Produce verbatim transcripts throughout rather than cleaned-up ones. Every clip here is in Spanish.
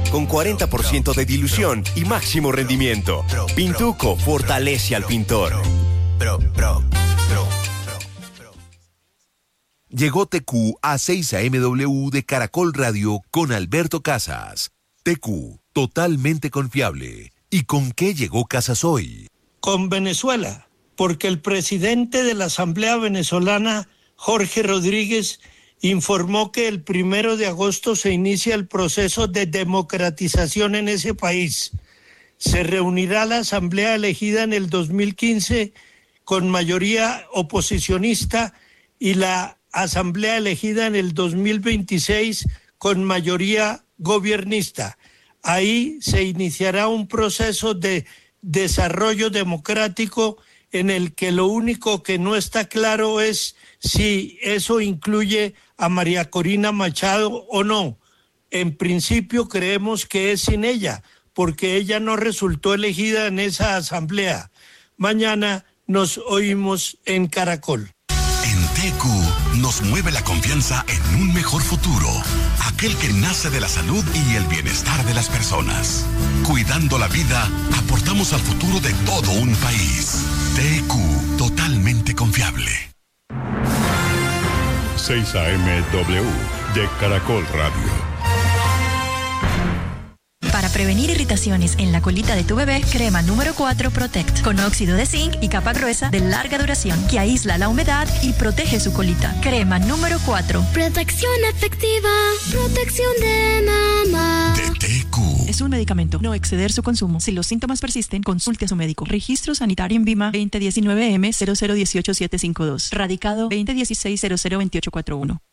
con cuarenta por ciento de dilución y máximo rendimiento. Pintuco fortalece al pintor. Llegó T Q a seis A M W de Caracol Radio con Alberto Casas. T Q, totalmente confiable. ¿Y con qué llegó Casas hoy? Con Venezuela, porque el presidente de la Asamblea Venezolana, Jorge Rodríguez, informó que el primero de agosto se inicia el proceso de democratización en ese país. Se reunirá la Asamblea elegida en el dos mil quince con mayoría oposicionista y la Asamblea elegida en el dos mil veintiséis con mayoría gobiernista. Ahí se iniciará un proceso de desarrollo democrático en el que lo único que no está claro es si eso incluye a María Corina Machado o no. En principio creemos que es sin ella, porque ella no resultó elegida en esa asamblea. Mañana nos oímos en Caracol. En T Q nos mueve la confianza en un mejor futuro, aquel que nace de la salud y el bienestar de las personas. Cuidando la vida, aportamos al futuro de todo un país. T Q, totalmente confiable. seis A M W de Caracol Radio. Para prevenir irritaciones en la colita de tu bebé, crema número cuatro Protect, con óxido de zinc y capa gruesa de larga duración, que aísla la humedad y protege su colita. Crema número cuatro. Protección efectiva, protección de mamá. De T Q. Es un medicamento, no exceder su consumo. Si los síntomas persisten, consulte a su médico. Registro sanitario en Vima veinte diecinueve M cero cero dieciocho siete cinco dos. Radicado veinte dieciséis cero cero veintiocho cuarenta y uno.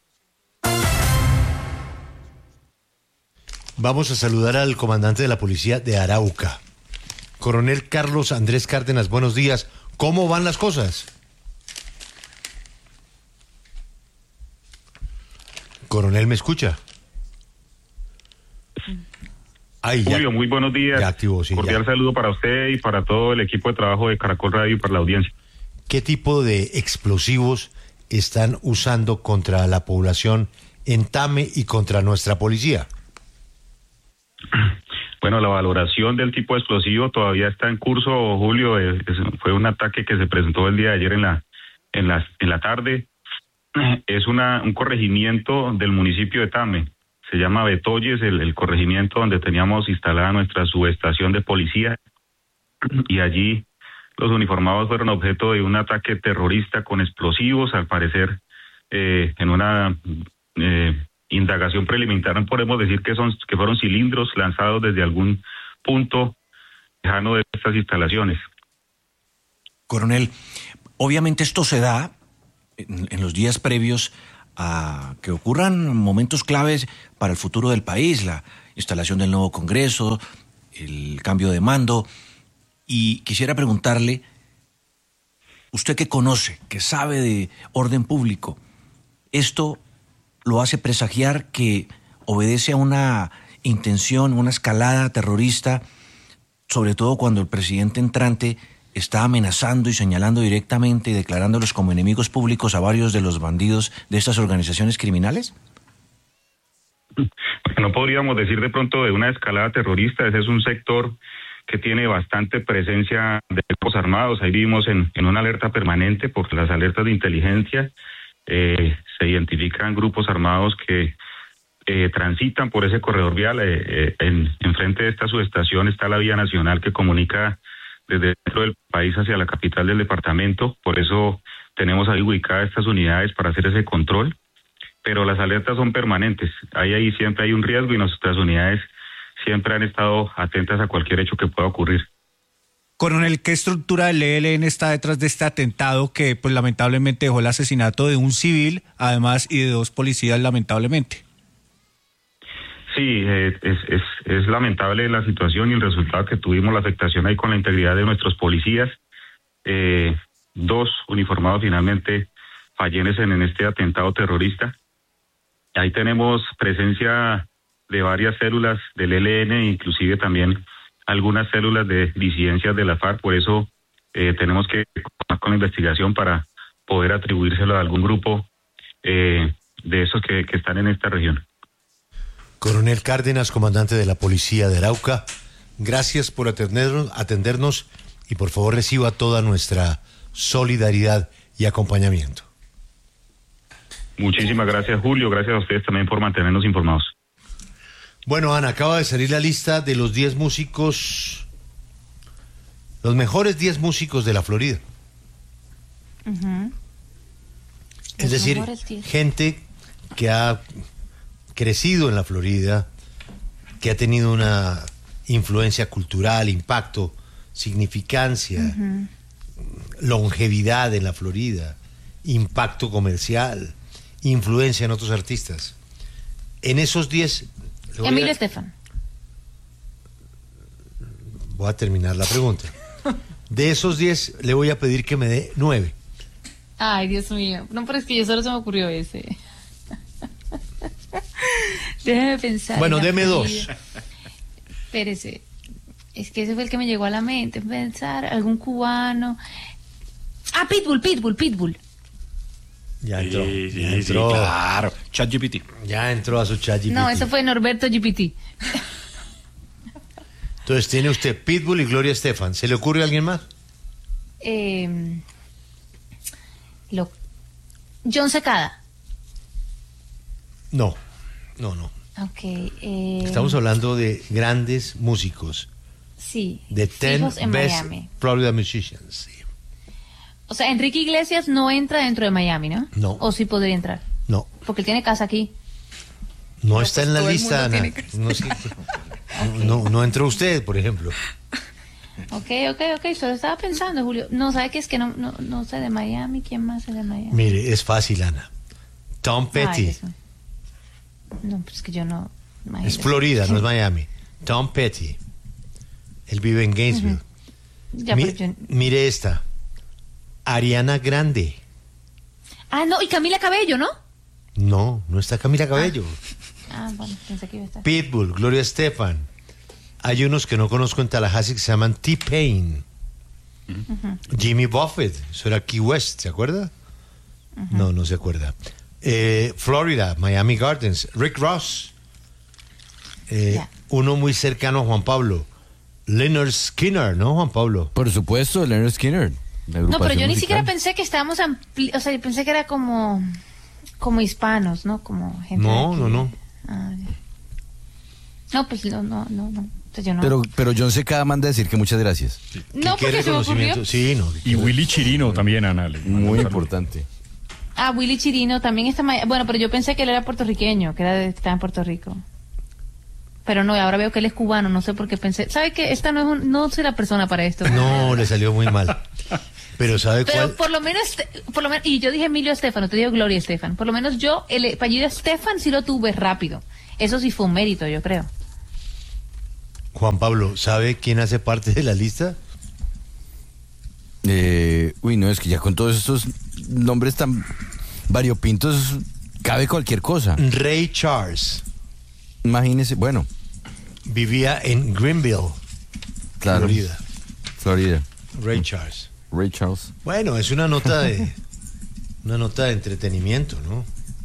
Vamos a saludar al comandante de la policía de Arauca, coronel Carlos Andrés Cárdenas. Buenos días. ¿Cómo van las cosas? Coronel, ¿me escucha? Ay, ya. Julio, muy buenos días. Ya activo, sí, Cordial ya. saludo para usted y para todo el equipo de trabajo de Caracol Radio y para la audiencia. ¿Qué tipo de explosivos están usando contra la población en Tame y contra nuestra policía? Bueno, la valoración del tipo de explosivo todavía está en curso, Julio. Es, es, fue un ataque que se presentó el día de ayer en la en la, en la tarde. Es una un corregimiento del municipio de Tame. Se llama Betoyes, el, el corregimiento donde teníamos instalada nuestra subestación de policía. Y allí los uniformados fueron objeto de un ataque terrorista con explosivos, al parecer eh, en una... Eh, indagación preliminar podemos decir que son que fueron cilindros lanzados desde algún punto lejano de estas instalaciones. Coronel, obviamente esto se da en, en los días previos a que ocurran momentos claves para el futuro del país, la instalación del nuevo Congreso, el cambio de mando, y quisiera preguntarle, usted que conoce, que sabe de orden público, ¿esto lo hace presagiar que obedece a una intención, una escalada terrorista, sobre todo cuando el presidente entrante está amenazando y señalando directamente y declarándolos como enemigos públicos a varios de los bandidos de estas organizaciones criminales? No podríamos decir de pronto de una escalada terrorista. Ese es un sector que tiene bastante presencia de grupos armados. Ahí vivimos en, en una alerta permanente por las alertas de inteligencia. Eh, se identifican grupos armados que eh, transitan por ese corredor vial. Eh, eh, en, en frente de esta subestación está la vía nacional que comunica desde dentro del país hacia la capital del departamento. Por eso tenemos ahí ubicadas estas unidades para hacer ese control. Pero las alertas son permanentes. Ahí, ahí siempre hay un riesgo y nuestras unidades siempre han estado atentas a cualquier hecho que pueda ocurrir. Coronel, ¿qué estructura del E L N está detrás de este atentado que pues lamentablemente dejó el asesinato de un civil, además, y de dos policías, lamentablemente? Sí, eh, es, es, es lamentable la situación y el resultado que tuvimos, la afectación ahí con la integridad de nuestros policías. Eh, dos uniformados finalmente fallecen en este atentado terrorista. Ahí tenemos presencia de varias células del E L N, inclusive también algunas células de disidencias de la FARC. Por eso eh, tenemos que continuar con la investigación para poder atribuírselo a algún grupo eh, de esos que, que están en esta región. Coronel Cárdenas, comandante de la Policía de Arauca, gracias por atendernos, atendernos y por favor reciba toda nuestra solidaridad y acompañamiento. Muchísimas gracias, Julio. Gracias a ustedes también por mantenernos informados. Bueno, Ana, acaba de salir la lista de los diez músicos, los mejores diez músicos de la Florida. Uh-huh. Es decir, gente que ha crecido en la Florida, que ha tenido una influencia cultural, impacto, significancia, uh-huh. longevidad en la Florida, impacto comercial, influencia en otros artistas. En esos diez... Emilio a... Estefan. Voy a terminar la pregunta. De esos diez, le voy a pedir que me dé nueve. Ay, Dios mío. No, pero es que yo solo se me ocurrió ese. Déjeme pensar. Bueno, deme dos. Espérese. Es que ese fue el que me llegó a la mente. Pensar, algún cubano. Ah, Pitbull, Pitbull, Pitbull. Ya entró. Sí, sí, ya entró. Sí, claro. ChatGPT. Ya entró a su ChatGPT. No, eso fue Norberto G P T. Entonces tiene usted Pitbull y Gloria Estefan. ¿Se le ocurre a alguien más? Eh, lo, John Secada. No, no, no. Ok. Eh, Estamos hablando de grandes músicos. Sí. De ten fijos en best Miami. Florida musicians. Sí. O sea, Enrique Iglesias no entra dentro de Miami, ¿no? No. ¿O sí podría entrar? No. Porque él tiene casa aquí. No, no está pues en la todo el lista, mundo Ana. tiene casa. No, sí. Okay. no, no entró usted, por ejemplo. Ok, ok, ok. Solo estaba pensando, Julio. No, ¿sabe qué es que no, no, no sé de Miami? ¿Quién más es de Miami? Mire, es fácil, Ana. Tom Petty. Ay, no, pues que yo no... Es Florida, no es Miami. Tom Petty. Él vive en Gainesville. Uh-huh. Ya, Mi, yo... Mire esta. Ariana Grande. Ah, no, y Camila Cabello, ¿no? No, no está Camila Cabello. Ah, ah bueno, pensé que iba a estar. Pitbull, Gloria Estefan. Hay unos que no conozco en Tallahassee que se llaman T-Pain. Uh-huh. Jimmy Buffett, eso era Key West, ¿se acuerda? Uh-huh. No, no se acuerda. Eh, Florida, Miami Gardens, Rick Ross. Eh, yeah. Uno muy cercano a Juan Pablo, Lynyrd Skynyrd, ¿no, Juan Pablo? Por supuesto, Lynyrd Skynyrd. No, pero yo ni musical. siquiera pensé que estábamos ampli... o sea, yo pensé que era como como hispanos, ¿no? Como gente No, no, no. Ah, no, pues no, no, no, no. Entonces yo no. Pero pero John Secada manda a decir que muchas gracias. No, ¿Qué, porque qué reconocimiento? Se sí, no. Y Willy Chirino también, Ana. Muy importante. Ah, Willy Chirino también está... Bueno, pero yo pensé que él era puertorriqueño, que era de, estaba en Puerto Rico. Pero no, ahora veo que él es cubano, no sé por qué pensé... ¿Sabe qué? Esta no es un, no soy la persona para esto. No, le salió muy mal. Pero ¿sabe Pero cuál? por lo menos, por lo menos, y yo dije Emilio Estefan, te digo Gloria Estefan. Por lo menos yo, el apellido Estefan sí lo tuve rápido. Eso sí fue un mérito, yo creo. Juan Pablo, ¿sabe quién hace parte de la lista? Eh, uy, no, es que ya con todos estos nombres tan variopintos cabe cualquier cosa. Ray Charles. Imagínese, bueno. Vivía en Greenville, claro, Florida. Florida. Ray Charles. Ray Charles. Bueno, es una nota de una nota de entretenimiento, ¿no?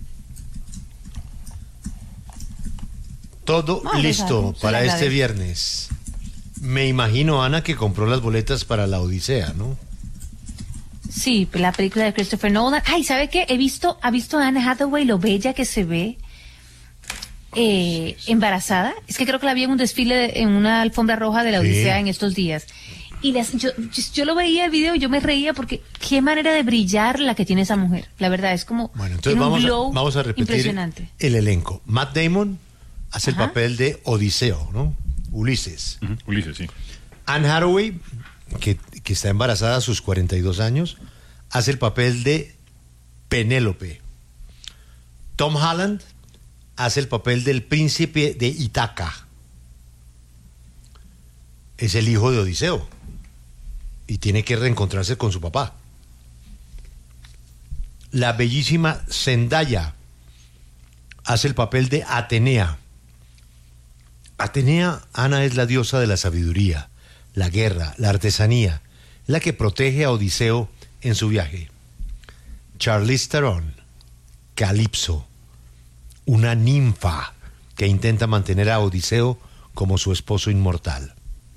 Todo no, listo para este viernes. Me imagino, Ana, que compró las boletas para la Odisea, ¿no? Sí, la película de Christopher Nolan. Ay, ¿sabe qué? He visto, ha visto a Anne Hathaway lo bella que se ve eh, embarazada. Es que creo que la vi en un desfile, de, en una alfombra roja de la Odisea sí. en estos días. Y las, yo, yo, yo lo veía el video y yo me reía porque qué manera de brillar la que tiene esa mujer. La verdad, es como bueno, entonces vamos, un glow a, vamos a repetir impresionante. El elenco. Matt Damon hace Ajá. el papel de Odiseo, ¿no? Ulises. Uh-huh. Ulises, sí. Anne Hathaway, que, que está embarazada a sus cuarenta y dos años, hace el papel de Penélope. Tom Holland hace el papel del príncipe de Ítaca. Es el hijo de Odiseo y tiene que reencontrarse con su papá. La bellísima Zendaya hace el papel de Atenea. Atenea, Ana, es la diosa de la sabiduría, la guerra, la artesanía, la que protege a Odiseo en su viaje. Charlize Theron, Calipso, una ninfa que intenta mantener a Odiseo como su esposo inmortal.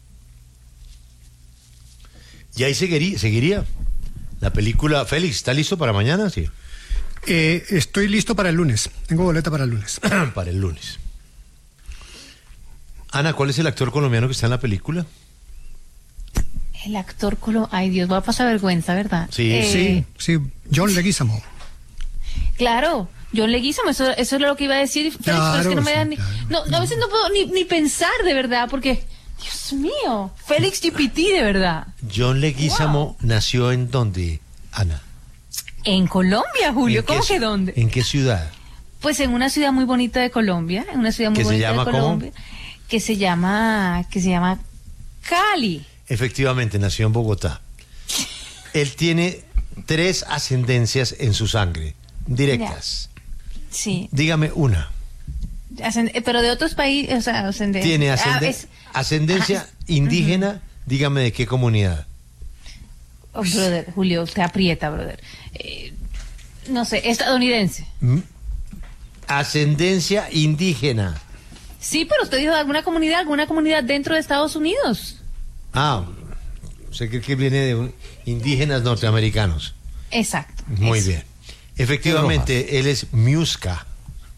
Y ahí seguiría, seguiría la película. Félix, ¿está listo para mañana? Sí. Eh, estoy listo para el lunes. Tengo boleta para el lunes. Para el lunes. Ana, ¿cuál es el actor colombiano que está en la película? El actor colombiano. Ay, Dios, va a pasar vergüenza, ¿verdad? Sí, eh, sí, sí. John Leguizamo. Claro, John Leguizamo, eso, eso es lo que iba a decir. Félix, claro, pero es que no me sí, dan ni, claro. no, no, a veces no puedo ni, ni pensar de verdad, porque, Dios mío, Félix G P T de verdad. John Leguizamo wow. nació en dónde, Ana? En Colombia, Julio. ¿Cómo que dónde? ¿En qué ciudad? Pues en una ciudad muy bonita de Colombia, en una ciudad muy bonita de Colombia, ¿cómo? que se llama, que se llama Cali. Efectivamente, nació en Bogotá. Él tiene tres ascendencias en su sangre, directas. Ya. Sí. Dígame una. Ascend pero de otros países, o sea, ascendencia. Tiene ascenden ah, es... ascendencia Ajá. indígena, uh-huh. dígame de qué comunidad. Oh, brother, Julio, usted aprieta, brother. Eh, no sé, estadounidense. ¿Mm? Ascendencia indígena. Sí, pero usted dijo de alguna comunidad, alguna comunidad dentro de Estados Unidos. Ah, ¿usted cree que viene de un, indígenas norteamericanos? Exacto. Muy eso. bien. Efectivamente, él es Miusca.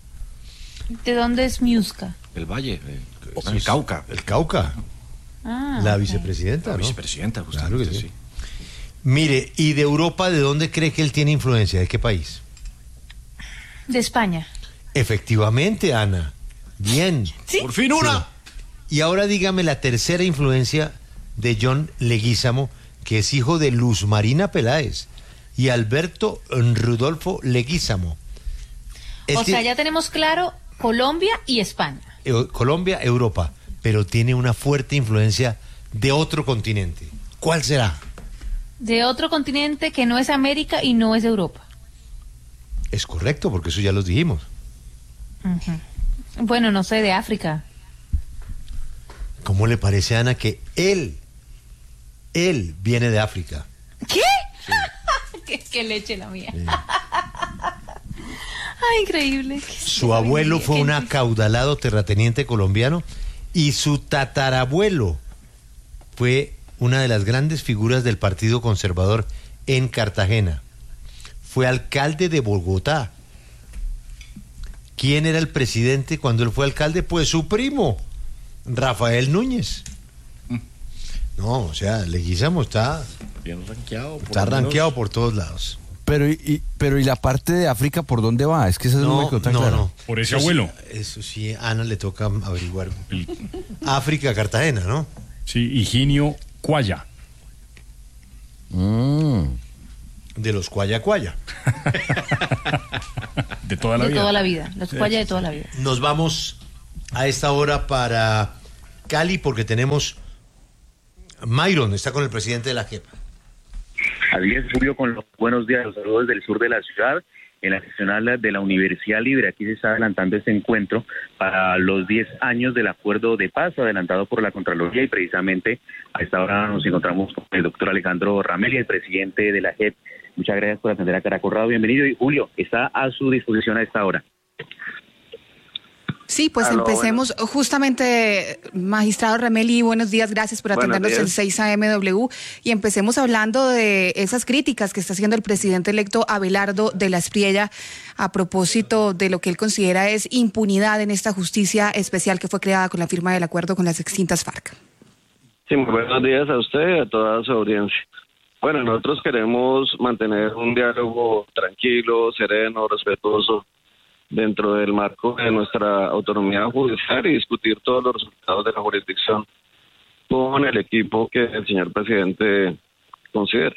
¿De dónde es Miusca? El Valle, el, el Cauca. El Cauca. Ah, la okay. vicepresidenta, La ¿no? vicepresidenta, justamente, claro que sí. sí. Mire, ¿y de Europa de dónde cree que él tiene influencia? ¿De qué país? De España. Efectivamente, Ana. Bien. ¿Sí? Por fin una. Sí. Y ahora dígame la tercera influencia de John Leguizamo, que es hijo de Luz Marina Peláez y Alberto Rudolfo Leguizamo. O sea, ya tenemos claro Colombia y España. Eh, Colombia, Europa, pero tiene una fuerte influencia de otro continente. ¿Cuál será? De otro continente que no es América y no es Europa. Es correcto, porque eso ya los dijimos. Uh-huh. Bueno, no sé, de África. ¿Cómo le parece, Ana, que él, él viene de África? ¿Qué? Sí. ¿Qué, qué leche la mía. Sí. Ay, increíble. Su abuelo fue un acaudalado terrateniente colombiano y su tatarabuelo fue una de las grandes figuras del Partido Conservador en Cartagena. Fue alcalde de Bogotá. ¿Quién era el presidente cuando él fue alcalde? Pues su primo, Rafael Núñez. No, o sea, Leguizamo está bien rankeado. Está rankeado por todos lados. Pero y, pero ¿y la parte de África por dónde va? Es que eso no, no me quedó tan no, claro. No, por ese eso abuelo. Sí, eso sí, a Ana le toca averiguar. África, Cartagena, ¿no? Sí, Higinio Cuaya. Mm. De los Cuaya Cuaya. De toda la de vida. De toda la vida, los Cuaya de toda la vida. Nos vamos a esta hora para Cali porque tenemos... Myron está con el presidente de la J E P. Así es, Julio, con los buenos días, los saludos del sur de la ciudad, en la seccional de la Universidad Libre. Aquí se está adelantando este encuentro para los diez años del acuerdo de paz adelantado por la Contraloría, y precisamente a esta hora nos encontramos con el doctor Alejandro Rameli, el presidente de la J E P. Muchas gracias por atender a Caracol Radio. Bienvenido, y Julio está a su disposición a esta hora. Sí, pues Aló, empecemos bueno. justamente, magistrado Rameli, buenos días, gracias por atendernos en seis A M W, y empecemos hablando de esas críticas que está haciendo el presidente electo Abelardo de la Espriella a propósito de lo que él considera es impunidad en esta justicia especial que fue creada con la firma del acuerdo con las extintas FARC. Sí, muy buenos días a usted y a toda su audiencia. Bueno, nosotros queremos mantener un diálogo tranquilo, sereno, respetuoso, dentro del marco de nuestra autonomía judicial, y discutir todos los resultados de la jurisdicción con el equipo que el señor presidente considere.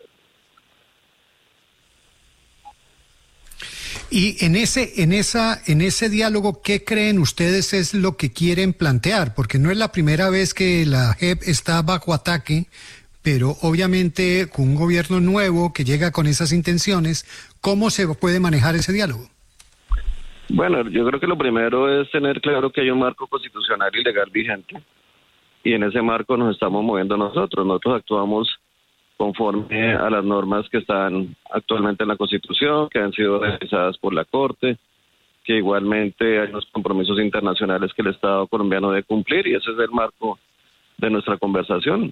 Y en ese, en esa, en ese diálogo, ¿qué creen ustedes es lo que quieren plantear? Porque no es la primera vez que la J E P está bajo ataque, pero obviamente con un gobierno nuevo que llega con esas intenciones, ¿cómo se puede manejar ese diálogo? Bueno, yo creo que lo primero es tener claro que hay un marco constitucional y legal vigente, y en ese marco nos estamos moviendo nosotros. Nosotros actuamos conforme a las normas que están actualmente en la Constitución, que han sido revisadas por la Corte, que igualmente hay unos compromisos internacionales que el Estado colombiano debe cumplir y ese es el marco de nuestra conversación.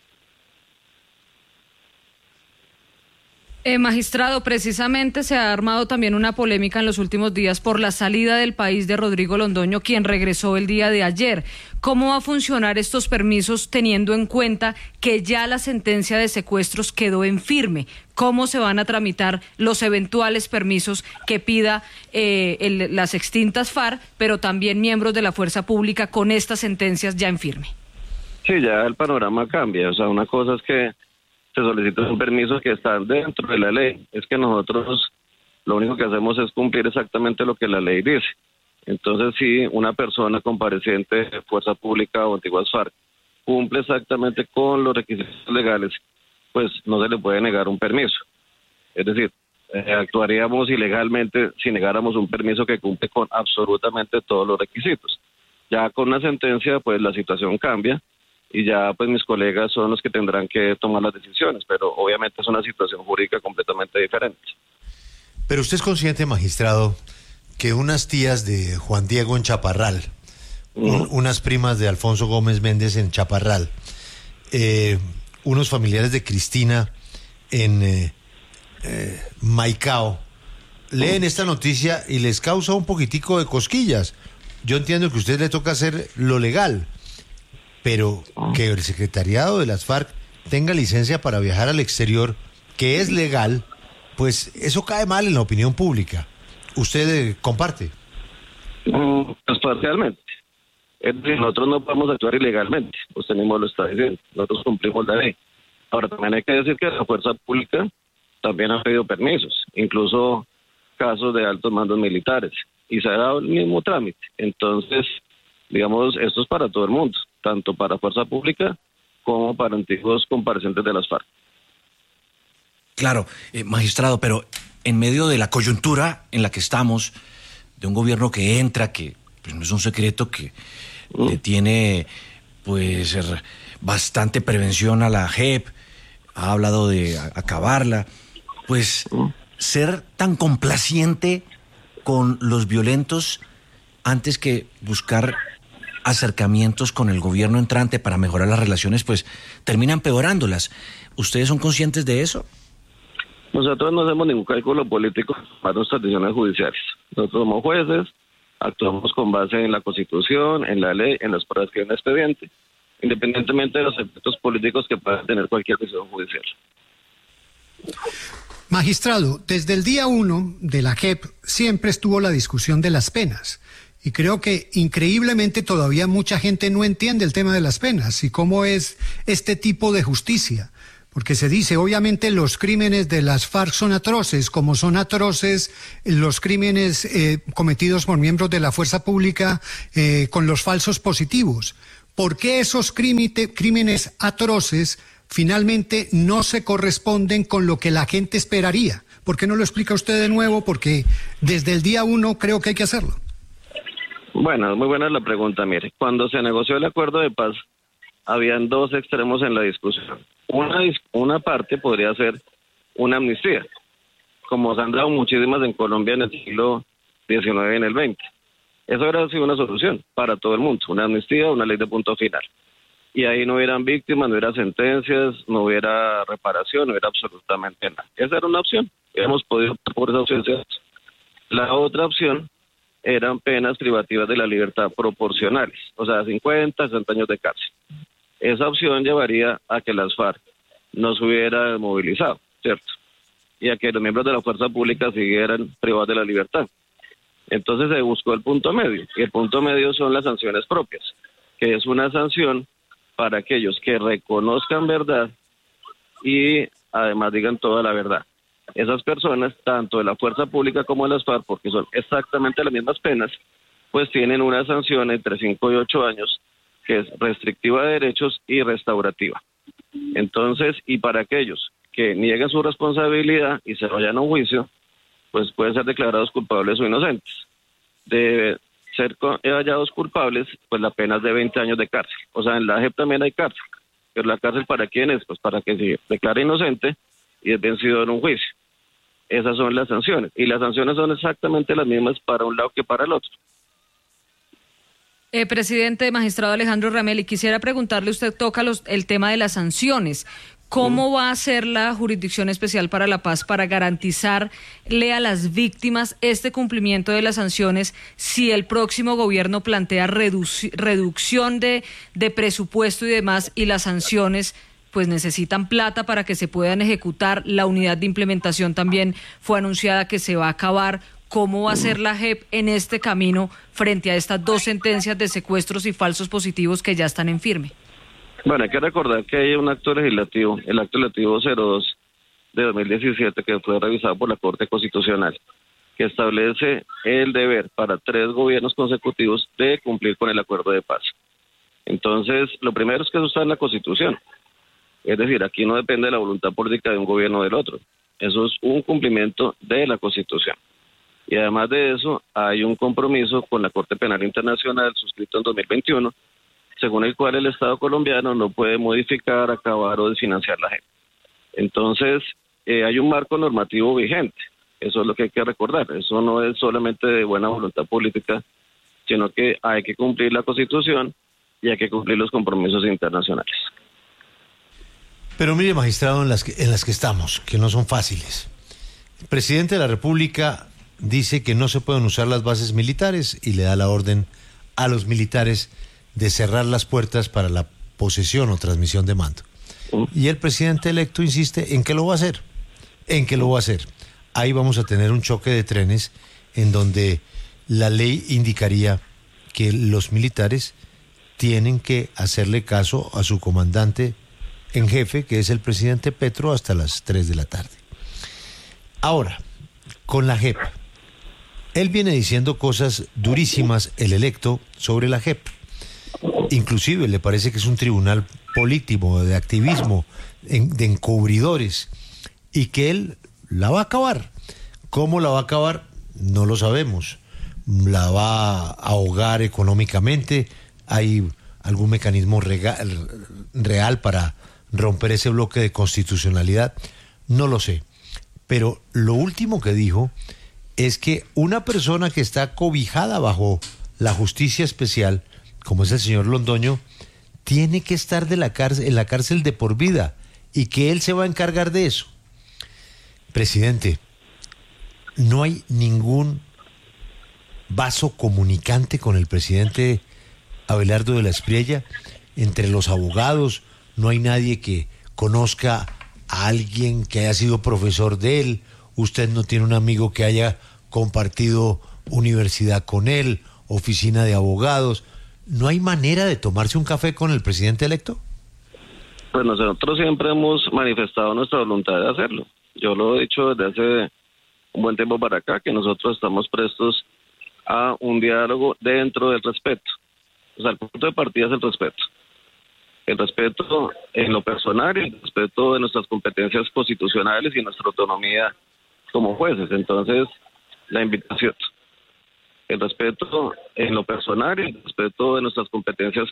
Eh, magistrado, precisamente se ha armado también una polémica en los últimos días por la salida del país de Rodrigo Londoño, quien regresó el día de ayer. ¿Cómo va a funcionar estos permisos teniendo en cuenta que ya la sentencia de secuestros quedó en firme? ¿Cómo se van a tramitar los eventuales permisos que pida eh, el, las extintas FARC, pero también miembros de la fuerza pública con estas sentencias ya en firme? Sí, ya el panorama cambia. O sea, una cosa es que se solicita un permiso que está dentro de la ley. Es que nosotros lo único que hacemos es cumplir exactamente lo que la ley dice. Entonces, si una persona compareciente de fuerza pública o antiguas FARC cumple exactamente con los requisitos legales, pues no se le puede negar un permiso. Es decir, eh, actuaríamos ilegalmente si negáramos un permiso que cumple con absolutamente todos los requisitos. Ya con una sentencia, pues la situación cambia y ya pues mis colegas son los que tendrán que tomar las decisiones, pero obviamente es una situación jurídica completamente diferente. Pero usted es consciente, magistrado, que unas tías de Juan Diego en Chaparral, uh-huh. un, unas primas de Alfonso Gómez Méndez en Chaparral, eh, unos familiares de Cristina en eh, eh, Maicao, leen esta noticia y les causa un poquitico de cosquillas. Yo entiendo que a usted le toca hacer lo legal, pero que el secretariado de las FARC tenga licencia para viajar al exterior, que es legal, pues eso cae mal en la opinión pública. ¿Usted eh, comparte? Pues parcialmente. Es decir, nosotros no podemos actuar ilegalmente, usted mismo lo está diciendo, nosotros cumplimos la ley. Ahora, también hay que decir que la fuerza pública también ha pedido permisos, incluso casos de altos mandos militares, y se ha dado el mismo trámite. Entonces, digamos, esto es para todo el mundo, tanto para fuerza pública como para antiguos comparecientes de las FARC. Claro, eh, magistrado, pero en medio de la coyuntura en la que estamos, de un gobierno que entra, que pues, no es un secreto, que uh. le tiene pues bastante prevención a la J E P, ha hablado de a, acabarla, pues uh. ser tan complaciente con los violentos antes que buscar acercamientos con el gobierno entrante para mejorar las relaciones, pues termina empeorándolas. ¿Ustedes son conscientes de eso? Nosotros no hacemos ningún cálculo político para nuestras decisiones judiciales. Nosotros somos jueces, actuamos con base en la Constitución, en la ley, en las pruebas que hay en el expediente, independientemente de los efectos políticos que pueda tener cualquier decisión judicial. Magistrado, desde el día uno de la J E P siempre estuvo la discusión de las penas. Y creo que increíblemente todavía mucha gente no entiende el tema de las penas y cómo es este tipo de justicia. Porque se dice, obviamente los crímenes de las FARC son atroces, como son atroces los crímenes eh, cometidos por miembros de la fuerza pública eh, con los falsos positivos. ¿Por qué esos crímite, crímenes atroces finalmente no se corresponden con lo que la gente esperaría? ¿Por qué no lo explica usted de nuevo? Porque desde el día uno creo que hay que hacerlo. Bueno, muy buena la pregunta. Mire, cuando se negoció el acuerdo de paz, habían dos extremos en la discusión. Una, una parte podría ser una amnistía, como se han dado muchísimas en Colombia en el siglo diecinueve y en el veinte. Eso hubiera sido una solución para todo el mundo, una amnistía, una ley de punto final. Y ahí no hubieran víctimas, no hubiera sentencias, no hubiera reparación, no hubiera absolutamente nada. Esa era una opción, hubiéramos podido por esa opción. La otra opción eran penas privativas de la libertad proporcionales, o sea, cincuenta, sesenta años de cárcel. Esa opción llevaría a que las FARC no se hubieran movilizado, ¿cierto? Y a que los miembros de la fuerza pública siguieran privados de la libertad. Entonces se buscó el punto medio, y el punto medio son las sanciones propias, que es una sanción para aquellos que reconozcan verdad y además digan toda la verdad. Esas personas, tanto de la fuerza pública como de las FARC, porque son exactamente las mismas penas, pues tienen una sanción entre cinco y ocho años, que es restrictiva de derechos y restaurativa. Entonces, y para aquellos que nieguen su responsabilidad y se vayan a un juicio, pues pueden ser declarados culpables o inocentes. De ser hallados culpables, pues la pena es de veinte años de cárcel. O sea, en la J E P también hay cárcel. Pero la cárcel, ¿para quién es? Pues para que se declare inocente y es vencido en un juicio. esas son las sanciones. Y las sanciones son exactamente las mismas para un lado que para el otro. Eh, presidente, magistrado Alejandro Ramelli, quisiera preguntarle, usted toca los, el tema de las sanciones. ¿Cómo va a ser la Jurisdicción Especial para la Paz para garantizarle a las víctimas este cumplimiento de las sanciones si el próximo gobierno plantea reduc- reducción de, de presupuesto y demás, y las sanciones pues necesitan plata para que se puedan ejecutar? La unidad de implementación también fue anunciada que se va a acabar. ¿Cómo va a ser la J E P en este camino frente a estas dos sentencias de secuestros y falsos positivos que ya están en firme? Bueno, hay que recordar que hay un acto legislativo, el acto legislativo cero dos de dos mil diecisiete, que fue revisado por la Corte Constitucional, que establece el deber para tres gobiernos consecutivos de cumplir con el acuerdo de paz. Entonces, lo primero es que eso está en la Constitución. Es decir, aquí no depende de la voluntad política de un gobierno o del otro. Eso es un cumplimiento de la Constitución. Y además de eso, hay un compromiso con la Corte Penal Internacional suscrito en dos mil veintiuno, según el cual el Estado colombiano no puede modificar, acabar o desfinanciar la J E P. Entonces, eh, hay un marco normativo vigente. Eso es lo que hay que recordar. Eso no es solamente de buena voluntad política, sino que hay que cumplir la Constitución y hay que cumplir los compromisos internacionales. Pero mire, magistrado, en las que, en las que estamos, que no son fáciles. El presidente de la República dice que no se pueden usar las bases militares y le da la orden a los militares de cerrar las puertas para la posesión o transmisión de mando. Y el presidente electo insiste en que lo va a hacer, en que lo va a hacer. Ahí vamos a tener un choque de trenes en donde la ley indicaría que los militares tienen que hacerle caso a su comandante en jefe, que es el presidente Petro, hasta las tres de la tarde. Ahora, con la J E P, él viene diciendo cosas durísimas, el electo, sobre la J E P. Inclusive le parece que es un tribunal político, de activismo, de encubridores, y que él la va a acabar. ¿Cómo la va a acabar? No lo sabemos. La va a ahogar económicamente. ¿Hay algún mecanismo regal, real para romper ese bloque de constitucionalidad? No lo sé. Pero lo último que dijo es que una persona que está cobijada bajo la justicia especial, como es el señor Londoño, tiene que estar de la cárcel, en la cárcel de por vida, y que él se va a encargar de eso. Presidente, no hay ningún vaso comunicante con el presidente Abelardo de la Espriella. Entre los abogados no hay nadie que conozca a alguien que haya sido profesor de él. Usted no tiene un amigo que haya compartido universidad con él, oficina de abogados. ¿No hay manera de tomarse un café con el presidente electo? Pues nosotros siempre hemos manifestado nuestra voluntad de hacerlo. Yo lo he dicho desde hace un buen tiempo para acá, que nosotros estamos prestos a un diálogo dentro del respeto. O sea, el punto de partida es el respeto. El respeto en lo personal y el respeto de nuestras competencias constitucionales y nuestra autonomía como jueces. Entonces, la invitación. El respeto en lo personal y el respeto de nuestras competencias